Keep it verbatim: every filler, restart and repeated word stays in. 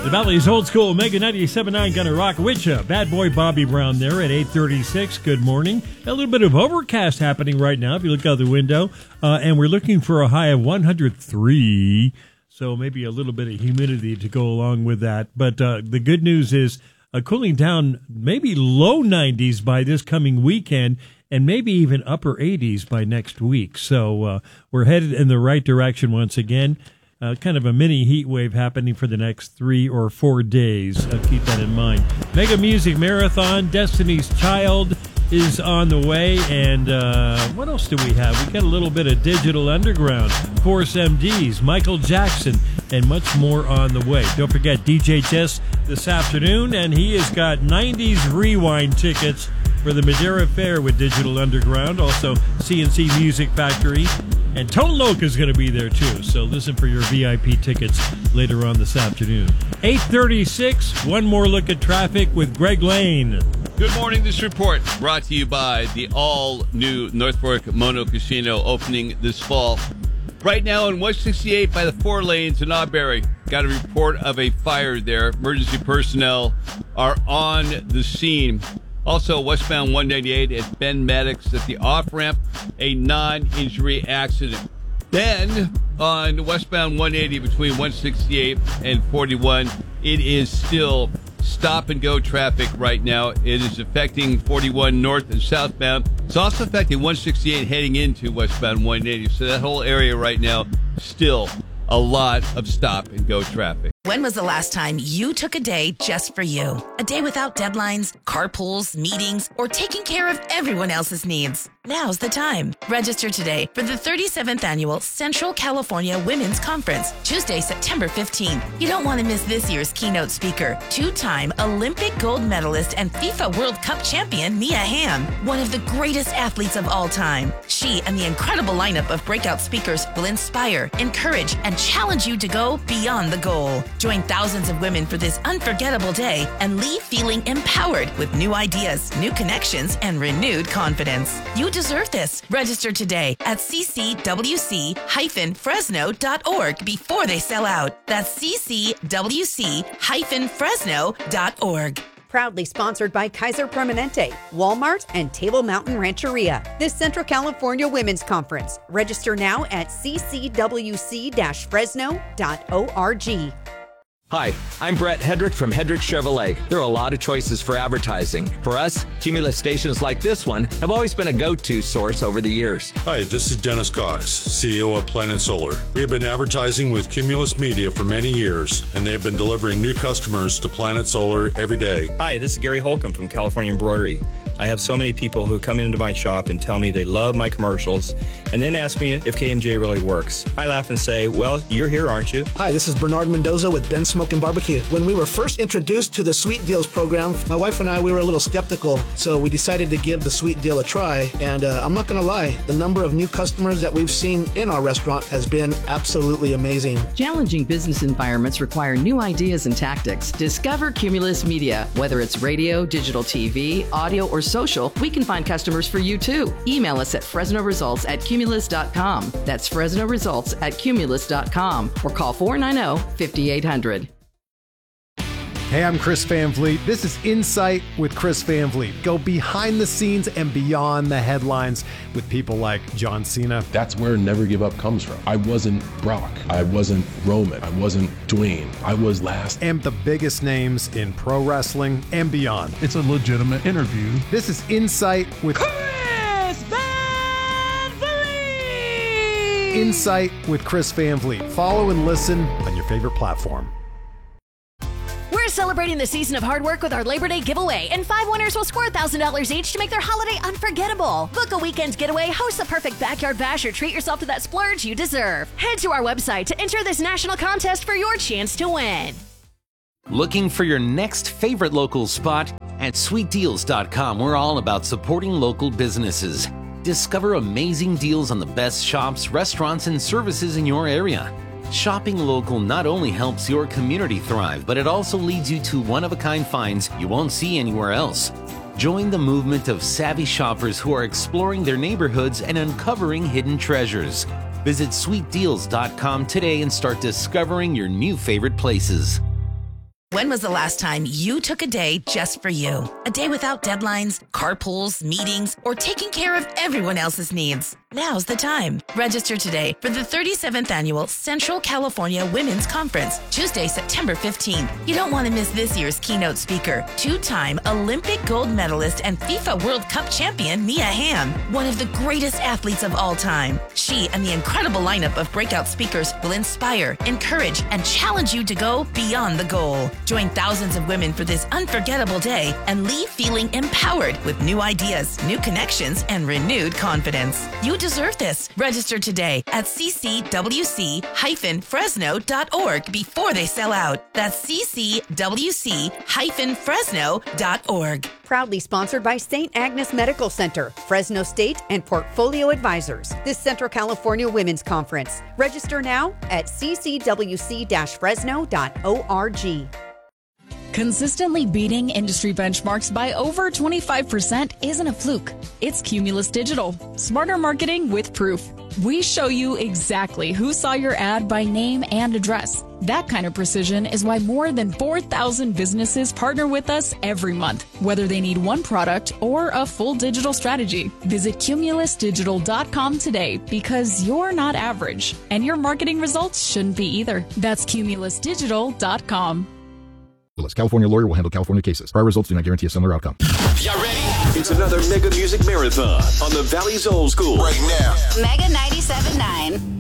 The Valley's Old School Mega ninety-seven point nine gonna rock with ya. Bad boy Bobby Brown there at eight thirty-six. Good morning. A little bit of overcast happening right now if you look out the window. Uh, and we're looking for a high of one hundred three. So maybe a little bit of humidity to go along with that. But uh, the good news is uh, cooling down maybe low nineties by this coming weekend and maybe even upper eighties by next week. So uh, we're headed in the right direction once again. Uh, kind of a mini heat wave happening for the next three or four days. Uh, keep that in mind. Mega Music Marathon, Destiny's Child is on the way. And uh, what else do we have? We got a little bit of Digital Underground, Force M Ds, Michael Jackson, and much more on the way. Don't forget D J Jess this afternoon, and he has got nineties Rewind tickets for the Madeira Fair with Digital Underground. Also, C N C Music Factory. And Tone Loc is going to be there, too. So listen for your V I P tickets later on this afternoon. eight thirty-six, one more look at traffic with Greg Lane. Good morning. This report brought to you by the all-new North Fork Mono Casino opening this fall. Right now on one sixty-eight by the four lanes in Auberry, got a report of a fire there. Emergency personnel are on the scene. Also, westbound one ninety-eight at Ben Maddox at the off-ramp, a non-injury accident. Then, on westbound one eighty between one sixty-eight and forty-one, it is still stop-and-go traffic right now. It is affecting forty-one north and southbound. It's also affecting one sixty-eight heading into westbound one eighty. So that whole area right now, still a lot of stop-and-go traffic. When was the last time you took a day just for you? A day without deadlines, carpools, meetings, or taking care of everyone else's needs? Now's the time. Register today for the thirty-seventh Annual Central California Women's Conference, Tuesday, September fifteenth. You don't want to miss this year's keynote speaker, two-time Olympic gold medalist and FIFA World Cup champion Mia Hamm, one of the greatest athletes of all time. She and the incredible lineup of breakout speakers will inspire, encourage, and challenge you to go beyond the goal. Join thousands of women for this unforgettable day and leave feeling empowered with new ideas, new connections, and renewed confidence. You deserve this. Register today at c c w c dash fresno dot org before they sell out. That's c c w c dash fresno dot org. Proudly sponsored by Kaiser Permanente, Walmart, and Table Mountain Rancheria. This Central California Women's Conference. Register now at c c w c dash fresno dot org. Hi, I'm Brett Hedrick from Hedrick Chevrolet. There are a lot of choices for advertising. For us, Cumulus stations like this one have always been a go-to source over the years. Hi, this is Dennis Cox, C E O of Planet Solar. We have been advertising with Cumulus Media for many years, and they've been delivering new customers to Planet Solar every day. Hi, this is Gary Holcomb from California Embroidery. I have so many people who come into my shop and tell me they love my commercials and then ask me if K M J really works. I laugh and say, well, you're here, aren't you? Hi, this is Bernard Mendoza with Ben Smokin' Barbecue. When we were first introduced to the Sweet Deals program, my wife and I, we were a little skeptical, so we decided to give the Sweet Deal a try. And uh, I'm not going to lie, the number of new customers that we've seen in our restaurant has been absolutely amazing. Challenging business environments require new ideas and tactics. Discover Cumulus Media. Whether it's radio, digital T V, audio, or social, we can find customers for you too. Email us at fresno results at cumulus dot com. That's fresno results at cumulus dot com or call four nine zero, five eight zero zero. Hey, I'm Chris Van Vliet. This is Insight with Chris Van Vliet. Go behind the scenes and beyond the headlines with people like John Cena. That's where Never Give Up comes from. I wasn't Brock. I wasn't Roman. I wasn't Dwayne. I was last. And the biggest names in pro wrestling and beyond. It's a legitimate interview. This is Insight with Chris Van Vliet. Insight with Chris Van Vliet. Follow and listen on your favorite platform. We're celebrating the season of hard work with our Labor Day giveaway, and five winners will score one thousand dollars each to make their holiday unforgettable. Book a weekend getaway, host the perfect backyard bash, or treat yourself to that splurge you deserve. Head to our website to enter this national contest for your chance to win. Looking for your next favorite local spot? At sweet deals dot com, we're all about supporting local businesses. Discover amazing deals on the best shops, restaurants, and services in your area. Shopping local not only helps your community thrive, but it also leads you to one-of-a-kind finds you won't see anywhere else. Join the movement of savvy shoppers who are exploring their neighborhoods and uncovering hidden treasures. Visit sweet deals dot com today and start discovering your new favorite places. When was the last time you took a day just for you? A day without deadlines, carpools, meetings, or taking care of everyone else's needs? Now's the time. Register today for the thirty-seventh Annual Central California Women's Conference, Tuesday, September fifteenth. You don't want to miss this year's keynote speaker, two-time Olympic gold medalist and FIFA World Cup champion Mia Hamm, one of the greatest athletes of all time. She and the incredible lineup of breakout speakers will inspire, encourage, and challenge you to go beyond the goal. Join thousands of women for this unforgettable day and leave feeling empowered with new ideas, new connections, and renewed confidence. You deserve this. Register today at c c w c dash fresno dot org before they sell out. That's c c w c dash fresno dot org. Proudly sponsored by Saint Agnes Medical Center, Fresno State, and Portfolio Advisors. This Central California Women's Conference. Register now at c c w c dash fresno dot org. Consistently beating industry benchmarks by over twenty-five percent isn't a fluke. It's Cumulus Digital. Smarter marketing with proof. We show you exactly who saw your ad by name and address. That kind of precision is why more than four thousand businesses partner with us every month, whether they need one product or a full digital strategy. Visit cumulus digital dot com today because you're not average, and your marketing results shouldn't be either. That's cumulus digital dot com. California lawyer will handle California cases. Prior results do not guarantee a similar outcome. Y'all ready? It's another Mega Music Marathon on the Valley's Old School. Right now. Mega ninety-seven point nine.